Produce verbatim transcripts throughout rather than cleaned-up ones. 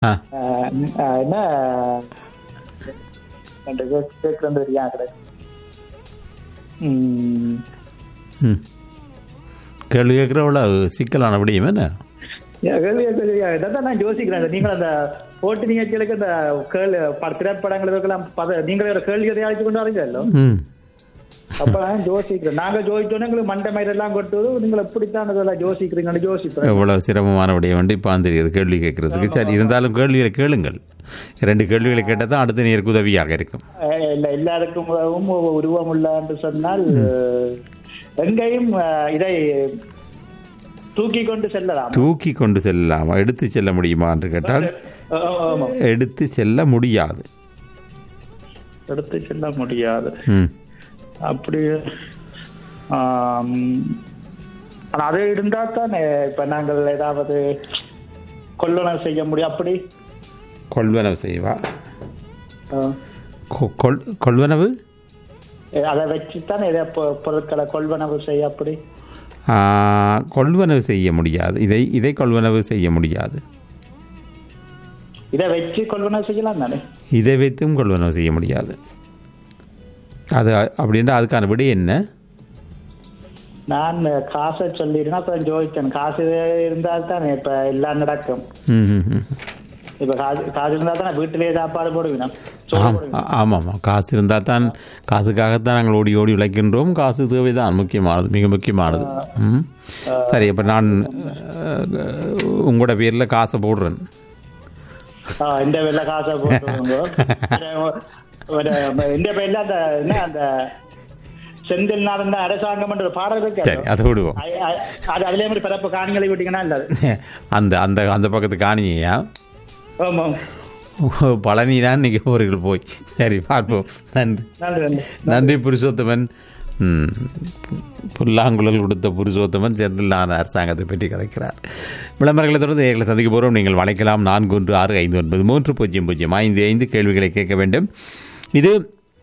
என்ன கேட்கறது கிடையாது. கேள்வி கேட்குறவள சிக்கலான விடியும் என்ன கேள்வி கேட்கறதான் நான் யோசிக்கிறேன். நீங்கள் அந்த போட்டி நிகழ்ச்சிகளுக்கு அந்த கேள்வி திரைப்படங்களுக்கெல்லாம் நீங்களே ஒரு கேள்வி தயாரிச்சு கொண்டு வரீங்களோ, அப்ப நான் யோசிக்கிறேன். நாங்க ஜோதிச்சோன்னா எங்களுக்கு மண்டை மயிர் எல்லாம் கொடுத்தது நீங்கள் எப்படித்தான் அதெல்லாம் யோசிக்கிறீங்கன்னு யோசிப்பேன். எவ்வளவு சிரமமான விடைய வண்டி பாந்திரியாது கேள்வி கேட்கறதுக்கு. சரி, இருந்தாலும் கேள்விகளை கேளுங்கள். ரெண்டு கேள்விகளை கேட்டால் தான் அடுத்த நேருக்கு உதவியாக இருக்கும். இல்ல எல்லாருக்கும் உதவும் உருவம் உள்ள என்று சொன்னால் எங்கேயும் இதை தூக்கி கொண்டு செல்லலாம். தூக்கி கொண்டு செல்லலாமா? எடுத்து செல்ல முடியுமா என்று கேட்டால் எடுத்து செல்ல முடியாது. எடுத்து செல்ல முடியாது. அப்படி ஆனா அது இருந்தா தான் இப்ப நாங்கள் ஏதாவது கொள்வனவு செய்ய முடியும். அப்படி கொள்வனவு செய்வா கொள்வனவு அதை வச்சுதான் பொருட்களை கொள்வனவு செய்ய. அப்படி கொள்வனவு செய்ய முடியாது. இதை இதை கொள்வனவு செய்ய முடியாது. இதை வச்சு கொள்வனவு செய்யலாம் தானே? இதை வைத்தும் கொள்வனவு செய்ய முடியாது. அது அப்படின்னா அதுக்கான விட என்ன? நான் காசை சொல்லிடுறேன். அப்புறம் ஜோதிச்சேன் காசு இருந்தால் தான் இப்ப எல்லாம் நடக்கும். இப்ப காசு காசு இருந்தால் தான் வீட்டிலேயே சாப்பாடு போடுவேன். ஆமாம் ஆமாம், காசு இருந்தால் தான், காசுக்காகத்தான் நாங்கள் ஓடி ஓடி உழைக்கின்றோம். காசு தேவைதான், முக்கியமானது, மிக முக்கியமானது. ம் சரி, அப்போ நான் உங்களோட பேரில் காசை போடுறேன். இந்த பேரில் காசை போடுறோங்க. இந்த பேர்ல அந்த என்ன அந்த செந்தில் நாதன் அரசாங்கம் என்ற பாடல் இருக்கு. சரி, அதை விடுவோம். அது அதுல மாதிரி பிறப்பு காணிகளை விட்டீங்கன்னா இல்ல அந்த அந்த அந்த பக்கத்து காணியா? ஆமாம், பழனி தான் இன்னைக்கு ஊர்கள் போய். சரி, பார்ப்போம். நன்றி நன்றி புருஷோத்தமன். புல்லாங்குழல் கொடுத்த புருஷோத்தமன் செந்தில் நான் அரசாங்கத்தை பற்றி கதைக்கிறார். விளம்பரங்களை தொடர்ந்து எங்களை சந்திக்க போகிறோம். நீங்கள் வளைக்கலாம் நான்கு ஒன்று ஆறு ஐந்து ஒன்பது மூன்று பூஜ்ஜியம் பூஜ்ஜியம் ஐந்து ஐந்து கேள்விகளை கேட்க வேண்டும். இது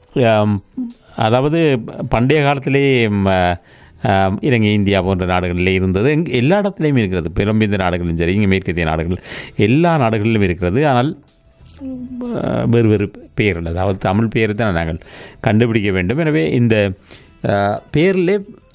அதாவது பண்டைய காலத்திலே இலங்கை, இந்தியா போன்ற நாடுகளிலே இருந்தது. எல்லா இடத்துலையும் இருக்கிறது. புலம்பெயர்ந்த நாடுகளும் சரி, இங்கே மேற்கத்திய நாடுகள், எல்லா நாடுகளிலும் இருக்கிறது. ஆனால் வேறு வேறு பெயர்கள், அதாவது தமிழ் பெயரை தான் நாங்கள் கண்டுபிடிக்க வேண்டும். எனவே இந்த பெயரிலே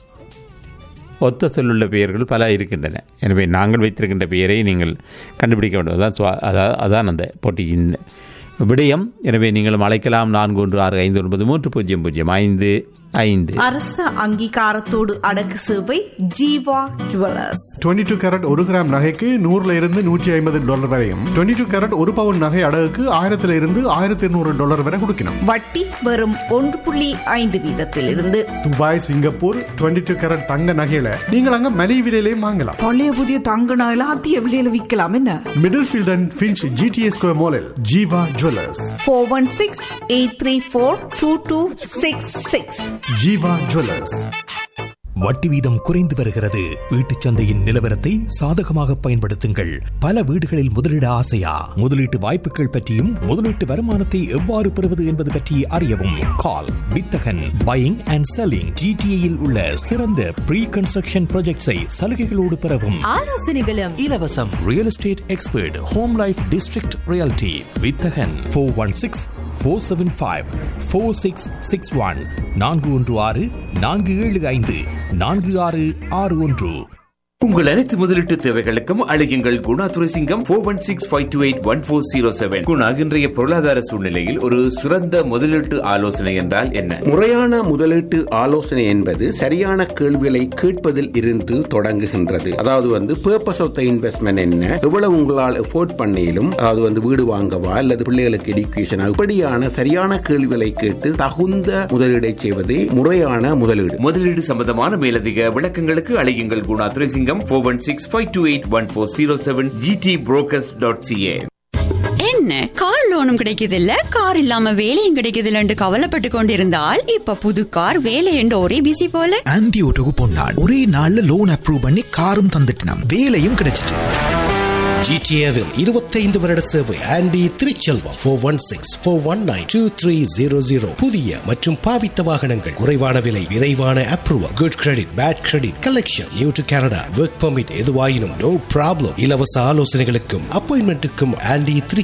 ஒத்த சொல்லுள்ள பெயர்கள் பல இருக்கின்றன. எனவே நாங்கள் வைத்திருக்கின்ற பெயரை நீங்கள் கண்டுபிடிக்க வேண்டும். அதான் அதான் அந்த போட்டியின் விடயம். எனவே நீங்கள் அழைக்கலாம் நான்கு ஒன்று ஆறு ஐந்து ஒன்பது மூன்று பூஜ்ஜியம் பூஜ்ஜியம் ஐந்து ஐந்து. அரச அங்கீகாரத்தோடு அடக்கு சேவை ஜீவா ஜுவல்லர்ஸ். இருபத்தி ரெண்டு கேரட் ஒரு கிராம் நகைக்கு நூறுல இருந்து நூற்றி ஐம்பது டாலர் வரையும், இருபத்தி ரெண்டு கேரட் ஒரு பவுன் நகை அடகுக்கு ஆயிரத்துல இருந்து ஆயிரத்தி இருநூறு டாலர் வரை கொடுக்கணும். வட்டி வெறும் ஒன்று புள்ளி ஐந்து வீதத்தில் இருந்து. துபாய், சிங்கப்பூர் இருபத்தி ரெண்டு கேரட் தங்க நகையில நீங்கள் அங்க மலிவு விலையிலையும் வாங்கலாம். பழைய புதிய தங்க நகையில அதிக விலையில விற்கலாம். என்ன middle field and Finch GTA square மாலில் Jeeva jewellers. Four one six eight three four two two six six. Jeeva jewellers. வட்டி வீதம் குறைந்து வருகிறது. வீட்டுச் சந்தையின் நிலவரத்தை சாதகமாக பயன்படுத்துங்கள். பல வீடுகளில் முதலீடு ஆசையா? முதலீட்டு வாய்ப்புகள் பற்றியும் முதலீட்டு வருமானத்தை எவ்வாறு பெறுவது என்பது பற்றி அறியவும் கால் வித்தகன் பையிங் அண்ட் செல்லிங். ஜிடிஏயில் உள்ள சிறந்த ப்ரீ கன்ஸ்ட்ரக்ஷன் ப்ராஜெக்ட்ஸை சலுகைகளோடு பெறவும் ஆலோசனைகளும் இலவசம். Real estate expert home life district reality வித்தகன் four one six four seven five four six six one நான்கு ஒன்று ஆறு நான்கு ஏழு ஐந்து நான்கு ஆறு ஆறு ஒன்று. உங்கள் அனைத்து முதலீட்டு தேவைகளுக்கும் அழையுங்கள் Guna Thuraisingam four one six five two eight one four zero seven. Guna, இன்றைய பொருளாதார சூழ்நிலையில் ஒரு சிறந்த முதலீட்டு ஆலோசனை என்றால் என்ன? முறையான முதலீட்டு ஆலோசனை என்பது சரியான கேள்விகளை கேட்பதில் இருந்து தொடங்குகின்றது. அதாவது வந்து பர்பஸ் ஆஃப் த இன்வெஸ்ட்மெண்ட் என்ன, எவ்வளவு உங்களால் எஃபோர்ட் பண்ணிலும், அதாவது வந்து வீடு வாங்கவா அல்லது பிள்ளைகளுக்கு எடுக்கேஷன், அப்படியான சரியான கேள்விகளை கேட்டு தகுந்த முதலீடை செய்வதே முறையான முதலீடு. முதலீடு சம்பந்தமான மேலதிக விளக்கங்களுக்கு அழையுங்கள் Guna Thuraisingam four one six five two eight one four zero seven G D brokers dot C A. என்ன கார் லோனும் கிடைக்குது இல்ல, கார் இல்லாம வேலையும் கிடைக்குது இல்லன்னு கவலைப்பட்டு கொண்டிருந்தால் இப்ப புது கார் வேலை என்று ஒரே பிசி போல. ஆன்டி ஓட்டோக்கு போனாள் ஒரே நாள்ல லோன் அப்ரூவ் பண்ணி காரும் தந்துட்டு வேலையும் கிடைச்சிட்டு. ஜிடிஏவில் இருபத்தைந்து வருட சேவை aunty Thiruchelvam four one six four one nine two three zero zero. புதிய மற்றும் பாவித்த வாகனங்கள், குறைவான விலை, விரைவான approval, good credit, bad credit, collection, new to Canada, work permit, எதுவாயினும் நோ ப்ராப்ளம். இலவச ஆலோசனைகளுக்கும் அப்பாயின்மெண்ட்டுக்கும் ஆண்டி